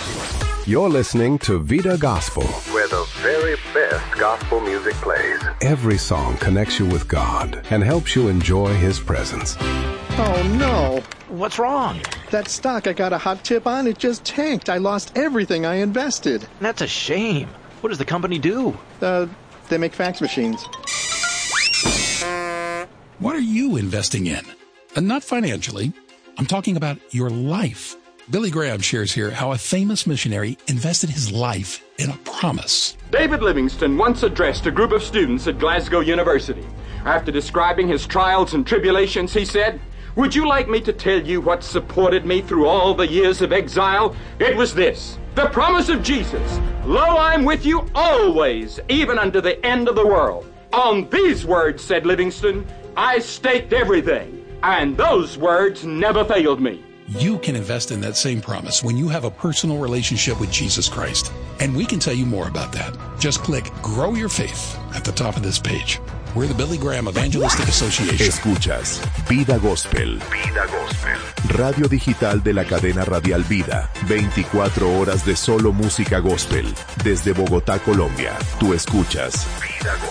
You're listening to Vida Gospel, where the very best gospel music plays. Every song connects you with God and helps you enjoy His presence. Oh, no. What's wrong? That stock I got a hot tip on, it just tanked. I lost everything I invested. That's a shame. What does the company do? They make fax machines. What are you investing in? And not financially. I'm talking about your life. Billy Graham shares here how a famous missionary invested his life in a promise. David Livingstone once addressed a group of students at Glasgow University. After describing his trials and tribulations, he said, "Would you like me to tell you what supported me through all the years of exile? It was this, the promise of Jesus. Lo, I'm with you always, even unto the end of the world. On these words," said Livingstone, "I staked everything, and those words never failed me." You can invest in that same promise when you have a personal relationship with Jesus Christ. And we can tell you more about that. Just click Grow Your Faith at the top of this page. We're the Billy Graham Evangelistic Association. Escuchas Vida Gospel. Vida Gospel. Radio digital de la cadena radial Vida. 24 horas de solo música gospel. Desde Bogotá, Colombia. Tú escuchas Vida Gospel.